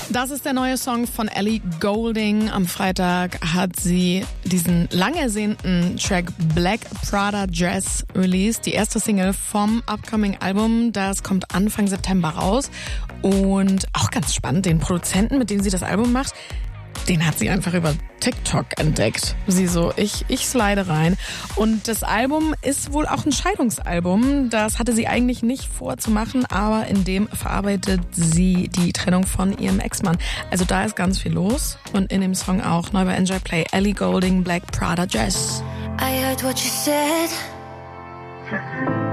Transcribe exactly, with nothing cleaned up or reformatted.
Das ist der neue Song von Ellie Goulding. Am Freitag hat sie diesen lang ersehnten Track Black Prada Dress released. Die erste Single vom upcoming Album. Das kommt Anfang September raus. Und auch ganz spannend, den Produzenten, mit dem sie das Album macht, den hat sie einfach über TikTok entdeckt. Sie so, ich, ich slide rein. Und das Album ist wohl auch ein Scheidungsalbum. Das hatte sie eigentlich nicht vorzumachen, aber in dem verarbeitet sie die Trennung von ihrem Ex-Mann. Also da ist ganz viel los. Und in dem Song auch neu bei Enjoy Play, Ellie Goulding, Black Prada Dress. I heard what you said.